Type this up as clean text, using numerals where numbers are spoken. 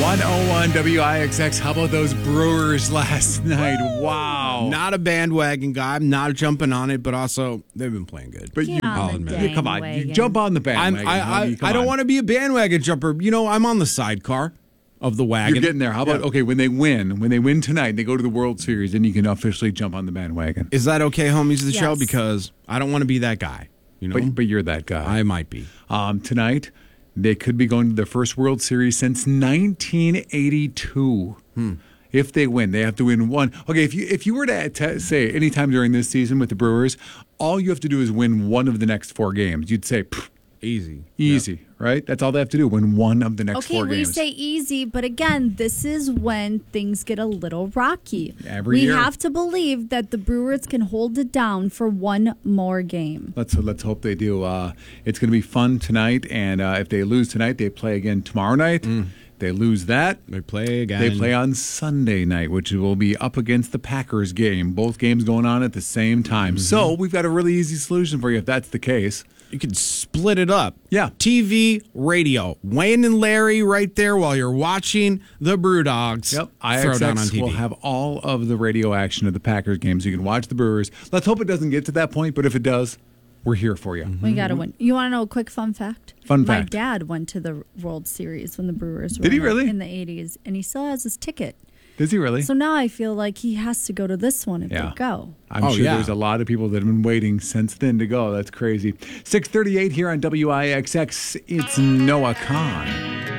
101 WIXX. How about those Brewers last night? Wow. Not a bandwagon guy. I'm not jumping on it, but also they've been playing good. But you, I'll admit. come on, you jump on the bandwagon. I don't want to be a bandwagon jumper. You know, I'm on the sidecar of the wagon. You're getting there. How about, okay, when they win tonight, they go to the World Series, then you can officially jump on the bandwagon. Is that okay, homies, of the show? Yes. Because I don't want to be that guy. You know? But you're that guy. I might be. Tonight, they could be going to their first World Series since 1982. If they win, they have to win one. Okay, if you were to say any time during this season with the Brewers, all you have to do is win one of the next 4 games. You'd say, Easy. Yep. Right? That's all they have to do, win one of the next 4 games. Okay, we say easy, but again, this is when things get a little rocky. Every year. We have to believe that the Brewers can hold it down for one more game. Let's hope they do. It's going to be fun tonight, and if they lose tonight, they play again tomorrow night. They lose that. They play again. They play on Sunday night, which will be up against the Packers game. Both games going on at the same time. So we've got a really easy solution for you if that's the case. You could split it up. Yeah. TV, radio. Wayne and Larry right there while you're watching the Brewdogs. Yep. Throw down on IXX TV. will have all of the radio action of the Packers games. So you can watch the Brewers. Let's hope it doesn't get to that point, but if it does, we're here for you. We got to win. You want to know a quick fun fact? Fun My fact. dad went to the World Series when the Brewers were Did he really? in the 80s, and he still has his ticket. Does he really? So now I feel like he has to go to this one if they go. I'm sure there's a lot of people that have been waiting since then to go. That's crazy. 6:38 here on WIXX. It's Noah Khan.